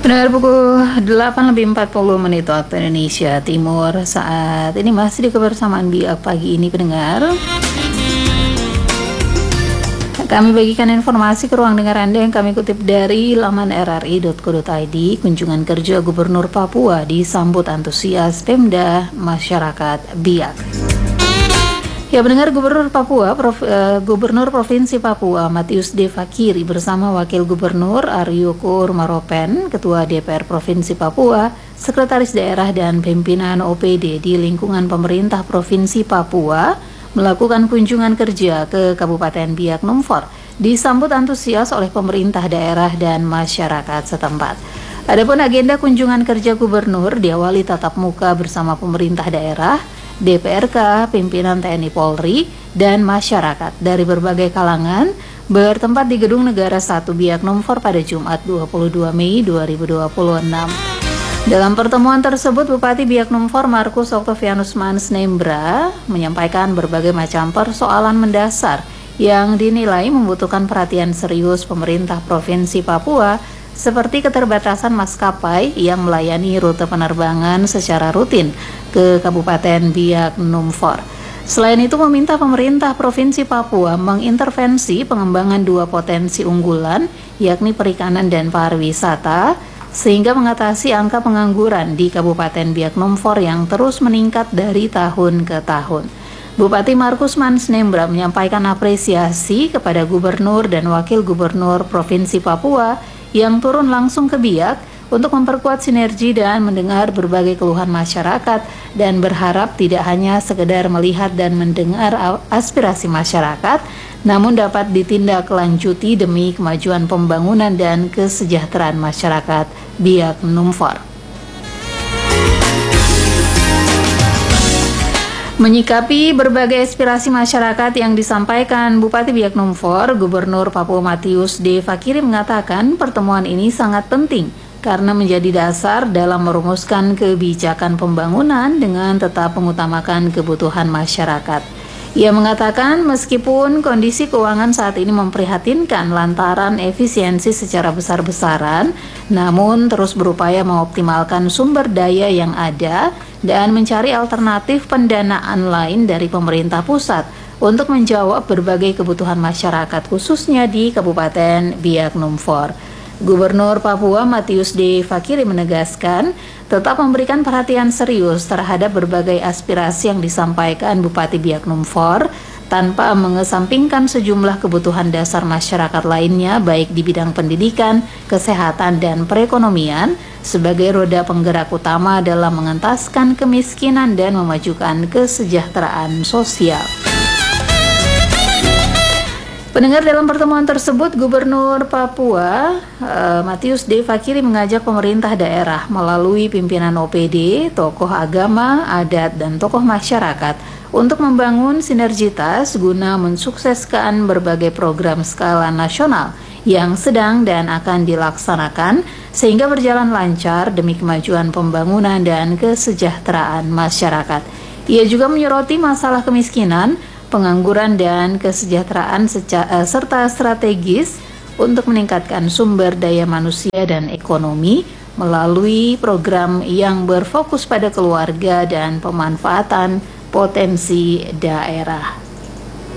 Benar pukul 8:40 waktu Indonesia Timur. Saat ini masih di kebersamaan Biak pagi ini pendengar. Kami bagikan informasi ke ruang dengar Anda yang kami kutip dari laman rri.co.id. Kunjungan kerja Gubernur Papua disambut antusias Pemda masyarakat Biak. Ya, pendengar, Gubernur Provinsi Papua Matius D. Fakiri bersama Wakil Gubernur Aryo Maropen, Ketua DPR Provinsi Papua, Sekretaris Daerah dan Pimpinan OPD di lingkungan pemerintah Provinsi Papua melakukan kunjungan kerja ke Kabupaten Biak Numfor, disambut antusias oleh pemerintah daerah dan masyarakat setempat. Adapun agenda kunjungan kerja Gubernur diawali tatap muka bersama pemerintah daerah, DPRK, pimpinan TNI Polri, dan masyarakat dari berbagai kalangan bertempat di Gedung Negara 1 Biak Numfor pada Jumat 22 Mei 2026. Dalam pertemuan tersebut, Bupati Biak Numfor Markus Octavianus Mans Nembra menyampaikan berbagai macam persoalan mendasar yang dinilai membutuhkan perhatian serius pemerintah Provinsi Papua, seperti keterbatasan maskapai yang melayani rute penerbangan secara rutin ke Kabupaten Biak Numfor. Selain itu, meminta pemerintah Provinsi Papua mengintervensi pengembangan dua potensi unggulan, yakni perikanan dan pariwisata, sehingga mengatasi angka pengangguran di Kabupaten Biak Numfor yang terus meningkat dari tahun ke tahun. Bupati Markus Mans Nembra menyampaikan apresiasi kepada Gubernur dan Wakil Gubernur Provinsi Papua yang turun langsung ke Biak untuk memperkuat sinergi dan mendengar berbagai keluhan masyarakat, dan berharap tidak hanya sekedar melihat dan mendengar aspirasi masyarakat, namun dapat ditindaklanjuti demi kemajuan pembangunan dan kesejahteraan masyarakat Biak Numfor. Menyikapi berbagai aspirasi masyarakat yang disampaikan Bupati Biak Numfor, Gubernur Papua Matius D. Fakiri mengatakan pertemuan ini sangat penting karena menjadi dasar dalam merumuskan kebijakan pembangunan dengan tetap mengutamakan kebutuhan masyarakat. Ia mengatakan meskipun kondisi keuangan saat ini memprihatinkan lantaran efisiensi secara besar-besaran, namun terus berupaya mengoptimalkan sumber daya yang ada dan mencari alternatif pendanaan lain dari pemerintah pusat untuk menjawab berbagai kebutuhan masyarakat, khususnya di Kabupaten Biak Numfor. Gubernur Papua Matius D. Fakiri menegaskan tetap memberikan perhatian serius terhadap berbagai aspirasi yang disampaikan Bupati Biak Numfor tanpa mengesampingkan sejumlah kebutuhan dasar masyarakat lainnya, baik di bidang pendidikan, kesehatan, dan perekonomian sebagai roda penggerak utama dalam mengentaskan kemiskinan dan memajukan kesejahteraan sosial. Pendengar, dalam pertemuan tersebut, Gubernur Papua Matius D. Fakiri mengajak pemerintah daerah melalui pimpinan OPD, tokoh agama, adat, dan tokoh masyarakat untuk membangun sinergitas guna mensukseskan berbagai program skala nasional yang sedang dan akan dilaksanakan sehingga berjalan lancar demi kemajuan pembangunan dan kesejahteraan masyarakat. Ia juga menyoroti masalah kemiskinan, pengangguran, dan kesejahteraan serta strategis untuk meningkatkan sumber daya manusia dan ekonomi melalui program yang berfokus pada keluarga dan pemanfaatan potensi daerah.